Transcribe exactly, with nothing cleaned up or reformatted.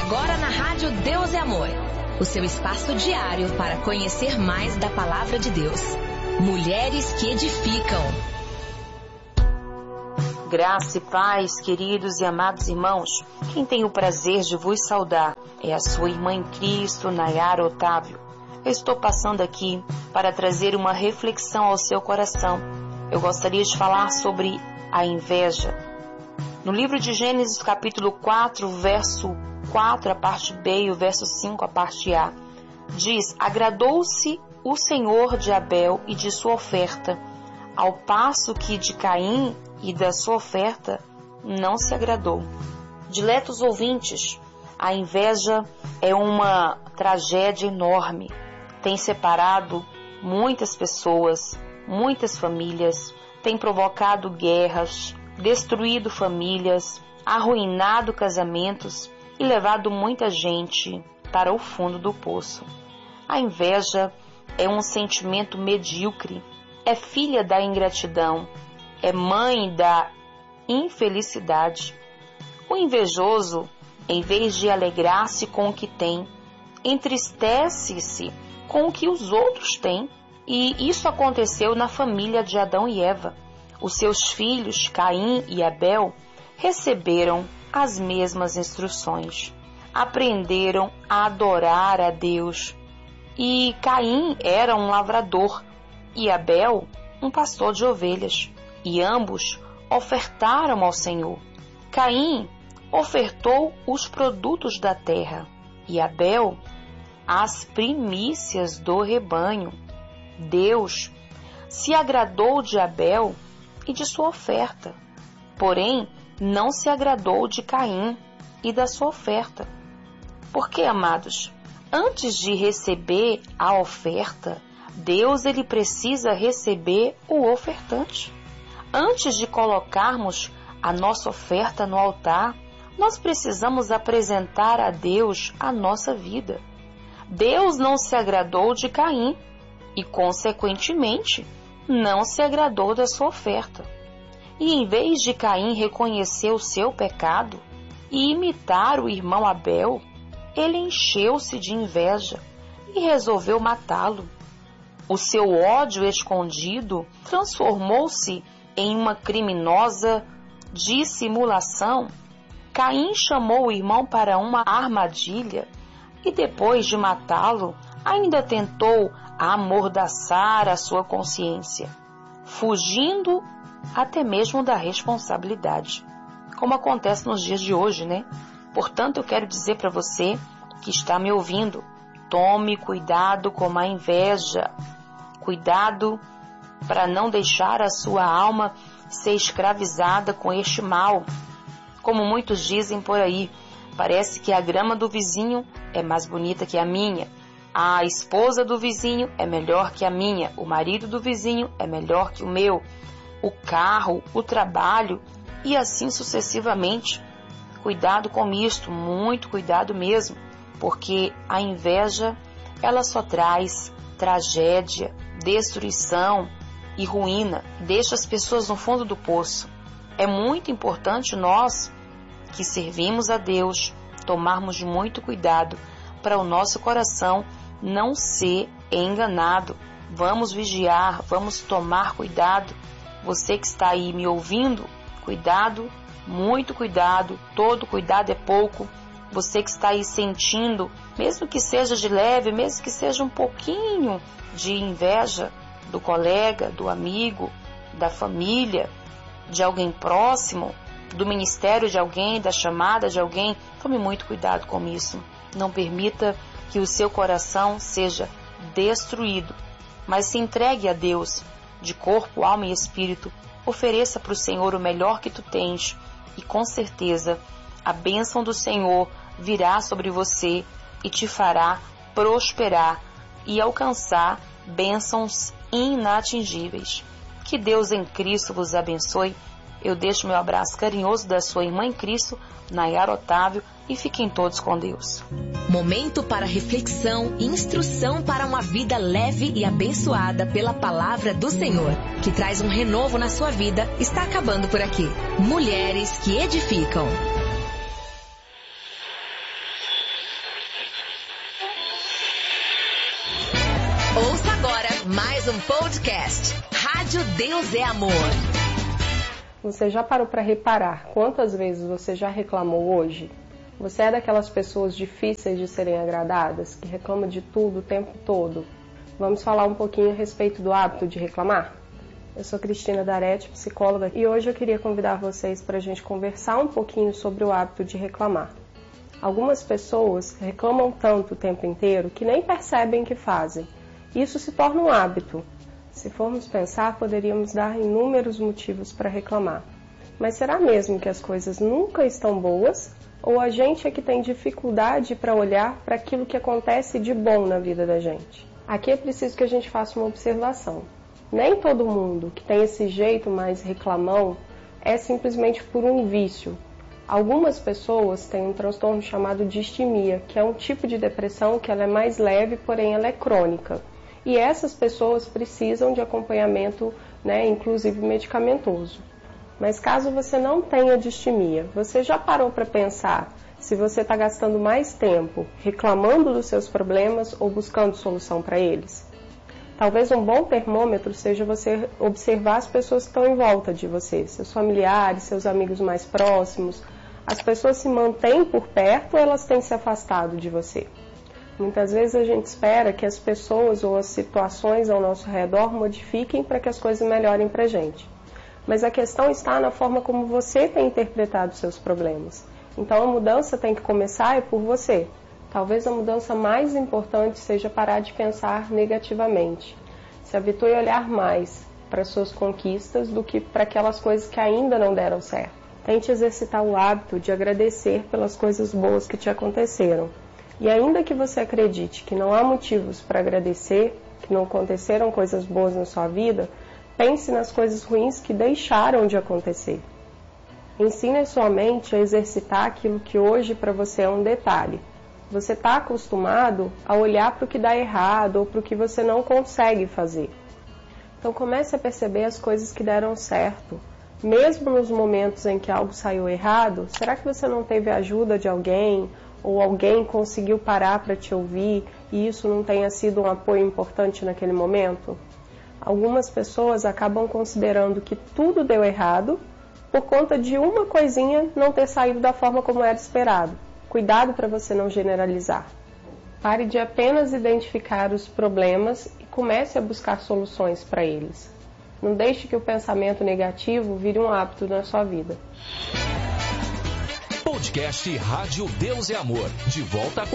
Agora na Rádio Deus é Amor, o seu espaço diário para conhecer mais da Palavra de Deus. Mulheres que edificam. Graça e paz, queridos e amados irmãos. Quem tem o prazer de vos saudar é a sua irmã em Cristo, Nayara Otávio. Eu estou passando aqui para trazer uma reflexão ao seu coração. Eu gostaria de falar sobre a inveja. No livro de Gênesis, capítulo quatro, verso quatro, a parte B, e o verso cinco, a parte A, diz: agradou-se o Senhor de Abel e de sua oferta, ao passo que de Caim e da sua oferta não se agradou. Diletos ouvintes, a inveja é uma tragédia enorme. Tem separado muitas pessoas, muitas famílias, tem provocado guerras, destruído famílias, arruinado casamentos e levado muita gente para o fundo do poço. A inveja é um sentimento medíocre, é filha da ingratidão, é mãe da infelicidade. O invejoso, em vez de alegrar-se com o que tem, entristece-se com o que os outros têm. E isso aconteceu na família de Adão e Eva. Os seus filhos, Caim e Abel, receberam as mesmas instruções. Aprenderam a adorar a Deus. E Caim era um lavrador e Abel um pastor de ovelhas. E ambos ofertaram ao Senhor. Caim ofertou os produtos da terra e Abel as primícias do rebanho. Deus se agradou de Abel e de sua oferta, porém não se agradou de Caim e da sua oferta. Porque, amados, antes de receber a oferta, Deus ele precisa receber o ofertante. Antes de colocarmos a nossa oferta no altar, nós precisamos apresentar a Deus a nossa vida. Deus não se agradou de Caim e, consequentemente, não se agradou da sua oferta. E em vez de Caim reconhecer o seu pecado e imitar o irmão Abel, ele encheu-se de inveja e resolveu matá-lo. O seu ódio escondido transformou-se em uma criminosa dissimulação. Caim chamou o irmão para uma armadilha e, depois de matá-lo, ainda tentou amordaçar a sua consciência, fugindo até mesmo da responsabilidade, como acontece nos dias de hoje, né? Portanto, eu quero dizer para você que está me ouvindo, tome cuidado com a inveja, cuidado para não deixar a sua alma ser escravizada com este mal. Como muitos dizem por aí, parece que a grama do vizinho é mais bonita que a minha, a esposa do vizinho é melhor que a minha, o marido do vizinho é melhor que o meu, o carro, o trabalho e assim sucessivamente. Cuidado com isto, muito cuidado mesmo, porque a inveja ela só traz tragédia, destruição e ruína, deixa as pessoas no fundo do poço. É muito importante nós que servimos a Deus tomarmos muito cuidado para o nosso coração não ser enganado. Vamos vigiar, vamos tomar cuidado. Você que está aí me ouvindo, cuidado, muito cuidado, todo cuidado é pouco. Você que está aí sentindo, mesmo que seja de leve, mesmo que seja um pouquinho de inveja do colega, do amigo, da família, de alguém próximo, do ministério de alguém, da chamada de alguém, tome muito cuidado com isso. Não permita que o seu coração seja destruído, mas se entregue a Deus de corpo, alma e espírito. Ofereça para o Senhor o melhor que tu tens e com certeza a bênção do Senhor virá sobre você e te fará prosperar e alcançar bênçãos inatingíveis. Que Deus em Cristo vos abençoe. Eu deixo meu abraço carinhoso da sua irmã em Cristo, Nayara Otávio, e fiquem todos com Deus. Momento para reflexão e instrução para uma vida leve e abençoada pela palavra do Senhor, que traz um renovo na sua vida, está acabando por aqui. Mulheres que edificam. mais um podcast. Rádio Deus é Amor. Você já parou para reparar quantas vezes você já reclamou hoje? Você é daquelas pessoas difíceis de serem agradadas, que reclamam de tudo o tempo todo? Vamos falar um pouquinho a respeito do hábito de reclamar? Eu sou Cristina D'Arete, psicóloga, e hoje eu queria convidar vocês para a gente conversar um pouquinho sobre o hábito de reclamar. Algumas pessoas reclamam tanto o tempo inteiro que nem percebem que fazem. Isso se torna um hábito. Se formos pensar, poderíamos dar inúmeros motivos para reclamar. Mas será mesmo que as coisas nunca estão boas? Ou a gente é que tem dificuldade para olhar para aquilo que acontece de bom na vida da gente? Aqui é preciso que a gente faça uma observação. Nem todo mundo que tem esse jeito mais reclamão é simplesmente por um vício. Algumas pessoas têm um transtorno chamado distimia, que é um tipo de depressão que ela é mais leve, porém ela é crônica. E essas pessoas precisam de acompanhamento, né, inclusive medicamentoso. Mas caso você não tenha distimia, você já parou para pensar se você está gastando mais tempo reclamando dos seus problemas ou buscando solução para eles? Talvez um bom termômetro seja você observar as pessoas que estão em volta de você, seus familiares, seus amigos mais próximos. As pessoas se mantêm por perto ou elas têm se afastado de você? Muitas vezes a gente espera que as pessoas ou as situações ao nosso redor modifiquem para que as coisas melhorem para a gente. Mas a questão está na forma como você tem interpretado os seus problemas. Então a mudança tem que começar é por você. Talvez a mudança mais importante seja parar de pensar negativamente. Se habitue a olhar mais para as suas conquistas do que para aquelas coisas que ainda não deram certo. Tente exercitar o hábito de agradecer pelas coisas boas que te aconteceram. E ainda que você acredite que não há motivos para agradecer, que não aconteceram coisas boas na sua vida, pense nas coisas ruins que deixaram de acontecer. Ensine a sua mente a exercitar aquilo que hoje para você é um detalhe. Você está acostumado a olhar para o que dá errado ou para o que você não consegue fazer. Então comece a perceber as coisas que deram certo. Mesmo nos momentos em que algo saiu errado, será que você não teve a ajuda de alguém? Ou alguém conseguiu parar para te ouvir e isso não tenha sido um apoio importante naquele momento? Algumas pessoas acabam considerando que tudo deu errado por conta de uma coisinha não ter saído da forma como era esperado. Cuidado para você não generalizar. Pare de apenas identificar os problemas e comece a buscar soluções para eles. Não deixe que o pensamento negativo vire um hábito na sua vida. Podcast Rádio Deus é Amor. De volta com